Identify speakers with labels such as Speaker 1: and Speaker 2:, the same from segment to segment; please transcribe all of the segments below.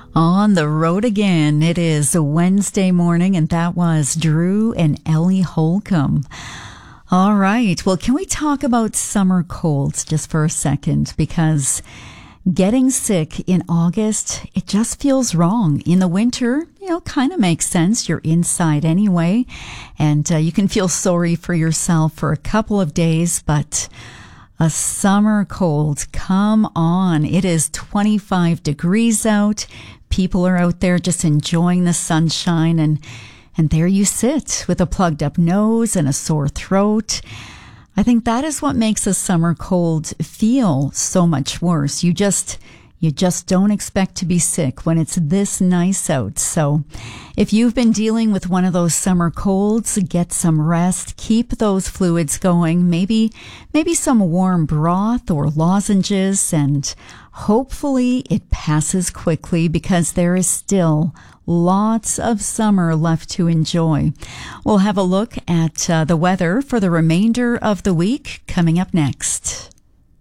Speaker 1: On the road again. It is a Wednesday morning, and that was Drew and Ellie Holcomb. All right. Well, can we talk about summer colds just for a second? Because getting sick in August, it just feels wrong. In the winter, kind of makes sense. You're inside anyway, and you can feel sorry for yourself for a couple of days, but a summer cold, come on. It is 25 degrees out. People are out there just enjoying the sunshine, and there you sit with a plugged up nose and a sore throat. I think that is what makes a summer cold feel so much worse. You just don't expect to be sick when it's this nice out. So if you've been dealing with one of those summer colds, get some rest, keep those fluids going, maybe some warm broth or lozenges, and hopefully it passes quickly because there is still lots of summer left to enjoy. We'll have a look at the weather for the remainder of the week coming up next.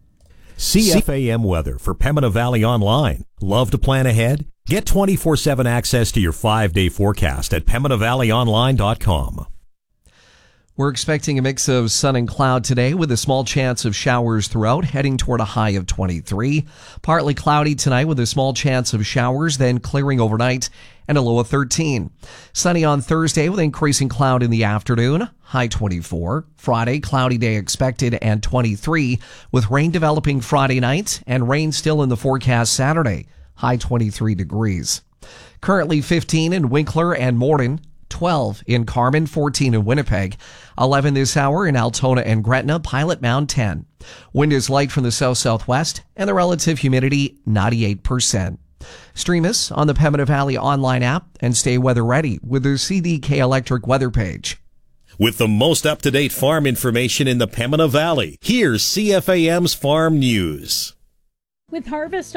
Speaker 2: CFAM weather for Pembina Valley Online. Love to plan ahead? Get 24/7 access to your 5-day forecast at PembinaValleyOnline.com.
Speaker 3: We're expecting a mix of sun and cloud today with a small chance of showers throughout, heading toward a high of 23. Partly cloudy tonight with a small chance of showers, then clearing overnight and a low of 13. Sunny on Thursday with increasing cloud in the afternoon, high 24. Friday, cloudy day expected and 23, with rain developing Friday night and rain still in the forecast Saturday, high 23 degrees. Currently 15 in Winkler and Morden, 12 in Carmen, 14 in Winnipeg, 11 this hour in Altona and Gretna, Pilot Mound 10. Wind is light from the south-southwest and the relative humidity 98%. Stream us on the Pembina Valley Online app and stay weather ready with the CDK Electric weather page.
Speaker 2: With the most up-to-date farm information in the Pembina Valley, here's CFAM's Farm News.
Speaker 4: With harvest